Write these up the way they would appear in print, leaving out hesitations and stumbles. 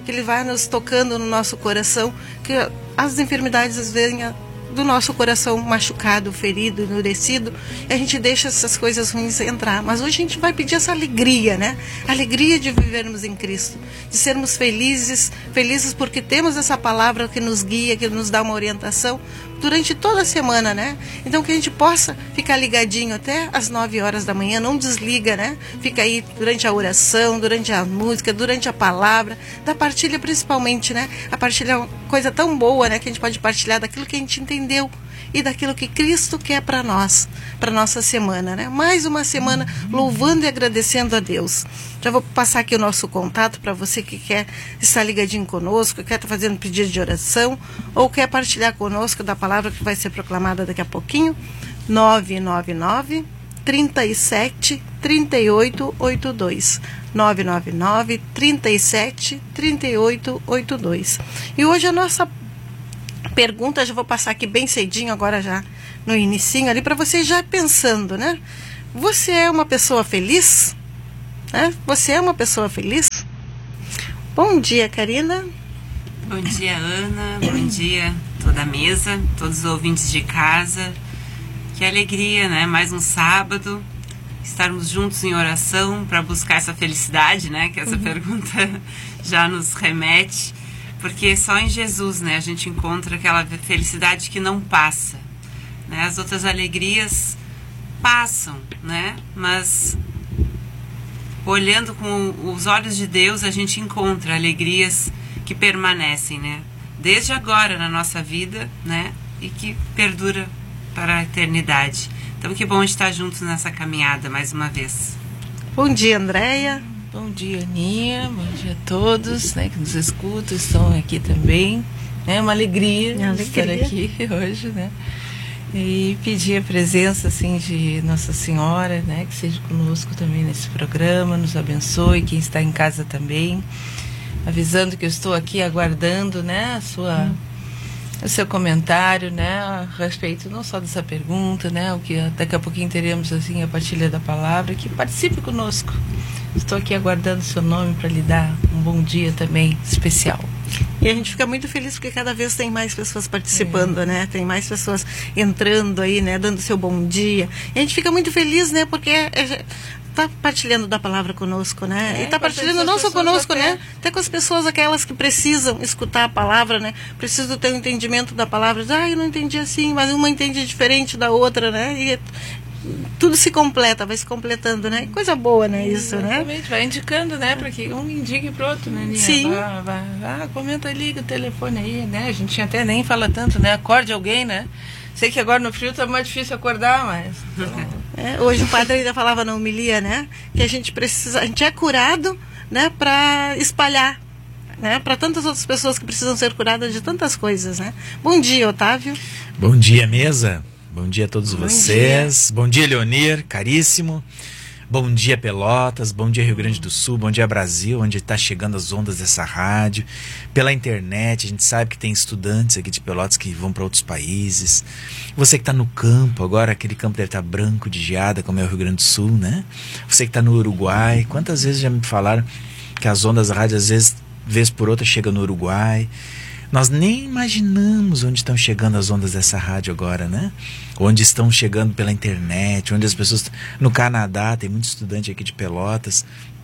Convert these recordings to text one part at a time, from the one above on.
que Ele vai nos tocando no nosso coração, que as enfermidades venham do nosso coração machucado, ferido, endurecido, e a gente deixa essas coisas ruins entrar. Mas hoje a gente vai pedir essa alegria, né? A alegria de vivermos em Cristo, de sermos felizes porque temos essa palavra que nos guia, que nos dá uma orientação durante toda a semana, né? Então que a gente possa ficar ligadinho até às 9 horas da manhã, não desliga, né? Fica aí durante a oração, durante a música, durante a palavra, da partilha principalmente, né? A partilha é uma coisa tão boa, né? Que a gente pode partilhar daquilo que a gente entendeu e daquilo que Cristo quer para nós, para nossa semana, né? Mais uma semana louvando e agradecendo a Deus. Já vou passar aqui o nosso contato para você que quer estar ligadinho conosco, quer estar fazendo pedido de oração ou quer partilhar conosco da palavra que vai ser proclamada daqui a pouquinho. 999 37 38 82. 999 37 38 82. E hoje a nossa pergunta, já vou passar aqui bem cedinho, agora já no inicinho ali, para você já pensando, né? Você é uma pessoa feliz? Né? Você é uma pessoa feliz? Bom dia, Karina. Bom dia, Ana. Bom dia, toda a mesa, todos os ouvintes de casa. Que alegria, né? Mais um sábado, estarmos juntos em oração para buscar essa felicidade, né? Que essa pergunta já nos remete. Porque só em Jesus, né, a gente encontra aquela felicidade que não passa, né? As outras alegrias passam, né? Mas olhando com os olhos de Deus, a gente encontra alegrias que permanecem, né? Desde agora na nossa vida, né? E que perdura para a eternidade. Então que bom estar juntos nessa caminhada mais uma vez. Bom dia, Andréia. Bom dia, Aninha. Bom dia a todos, né, que nos escutam, estão aqui também. É uma alegria estar aqui hoje, né? E pedir a presença, assim, de Nossa Senhora, né, que seja conosco também nesse programa, nos abençoe, quem está em casa também. Avisando que eu estou aqui aguardando, né, o seu comentário, né, a respeito não só dessa pergunta, né, o que daqui a pouquinho teremos, assim, a partilha da palavra, que participe conosco. Estou aqui aguardando o seu nome para lhe dar um bom dia também especial. E a gente fica muito feliz porque cada vez tem mais pessoas participando, né? Tem mais pessoas entrando aí, né? Dando seu bom dia. E a gente fica muito feliz, né? Porque está partilhando da palavra conosco, né? E está partilhando não só conosco, né? Até com as pessoas, aquelas que precisam escutar a palavra, né? Precisam ter um entendimento da palavra. Eu não entendi assim, mas uma entende diferente da outra, né? E tudo se completa, vai se completando, né? Coisa boa, né? Isso, né? Exatamente, vai indicando, né? Para que um indique pro outro, né, Ninha? Sim. Comenta, liga o telefone aí, né? A gente até nem fala tanto, né? Acorde alguém, né? Sei que agora no frio tá mais difícil acordar, mas... hoje o padre ainda falava na homilia, né? Que a gente é curado, né? Para espalhar, né? Para tantas outras pessoas que precisam ser curadas de tantas coisas, né? Bom dia, Otávio. Bom dia, mesa. Bom dia a todos vocês. Bom dia, Leonir, caríssimo. Bom dia, Pelotas. Bom dia, Rio Grande do Sul. Bom dia, Brasil, onde está chegando as ondas dessa rádio. Pela internet, a gente sabe que tem estudantes aqui de Pelotas que vão para outros países. Você que está no campo, agora aquele campo deve estar branco de geada, como é o Rio Grande do Sul, né? Você que está no Uruguai. Quantas vezes já me falaram que as ondas da rádio, às vezes, vez por outra, chegam no Uruguai. Nós nem imaginamos onde estão chegando as ondas dessa rádio agora, né? Onde estão chegando pela internet, onde as pessoas... No Canadá, tem muito estudante aqui de Pelotas.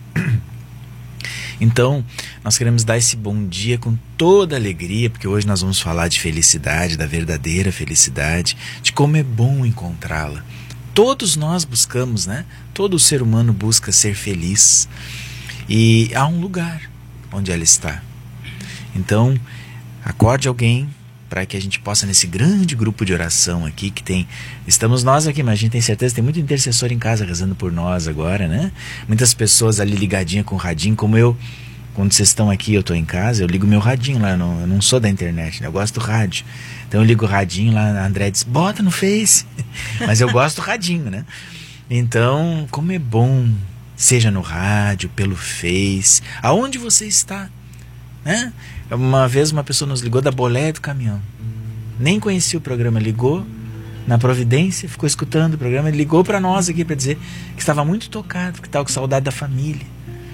Então, nós queremos dar esse bom dia com toda alegria, porque hoje nós vamos falar de felicidade, da verdadeira felicidade, de como é bom encontrá-la. Todos nós buscamos, né? Todo ser humano busca ser feliz. E há um lugar onde ela está. Então... acorde alguém para que a gente possa, nesse grande grupo de oração aqui, que tem... Estamos nós aqui, mas a gente tem certeza que tem muito intercessor em casa rezando por nós agora, né? Muitas pessoas ali ligadinhas com o radinho, como eu. Quando vocês estão aqui, eu estou em casa, eu ligo meu radinho lá, eu não sou da internet, né? Eu gosto do rádio. Então eu ligo o radinho lá, a André diz, bota no Face. Mas eu gosto do radinho, né? Então, como é bom, seja no rádio, pelo Face, aonde você está, né? Uma vez uma pessoa nos ligou da boleia do caminhão. Nem conhecia o programa, ligou na Providência, ficou escutando o programa, ligou para nós aqui para dizer que estava muito tocado, que estava com saudade da família.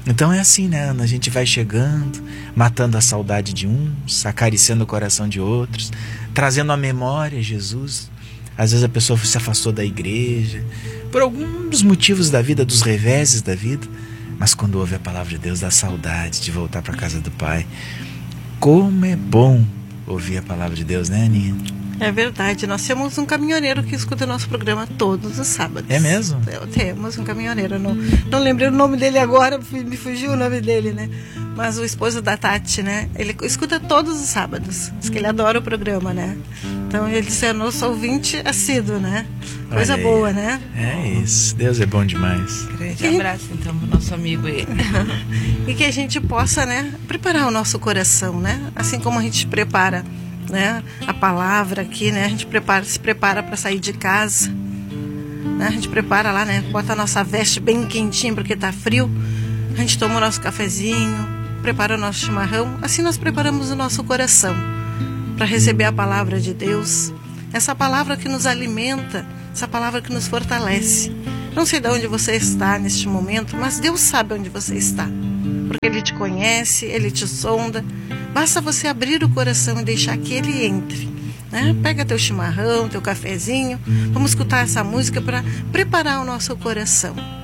Então é assim, né, Ana? A gente vai chegando, matando a saudade de uns, acariciando o coração de outros, trazendo à memória Jesus. Às vezes a pessoa se afastou da igreja, por alguns motivos da vida, dos reveses da vida, mas quando ouve a palavra de Deus, dá saudade de voltar para a casa do Pai. Como é bom ouvir a palavra de Deus, né, Aninha? É verdade, nós temos um caminhoneiro que escuta nosso programa todos os sábados. É mesmo? Temos um caminhoneiro, não lembrei o nome dele agora, me fugiu o nome dele, né? Mas o esposo da Tati, né? Ele escuta todos os sábados, diz que ele adora o programa, né? Então ele é nosso ouvinte assíduo, né? Coisa boa, né? É isso, Deus é bom demais. Grande abraço então pro nosso amigo aí. E que a gente possa, né, preparar o nosso coração, né? Assim como a gente prepara, né, a palavra aqui, né? A gente se prepara para sair de casa, né? A gente prepara lá, né? Bota a nossa veste bem quentinha porque tá frio. A gente toma o nosso cafezinho, prepara o nosso chimarrão. Assim nós preparamos o nosso coração para receber a palavra de Deus. Essa palavra que nos alimenta, essa palavra que nos fortalece. Não sei de onde você está neste momento, mas Deus sabe onde você está. Porque Ele te conhece, Ele te sonda. Basta você abrir o coração e deixar que Ele entre, né? Pega teu chimarrão, teu cafezinho. Vamos escutar essa música para preparar o nosso coração.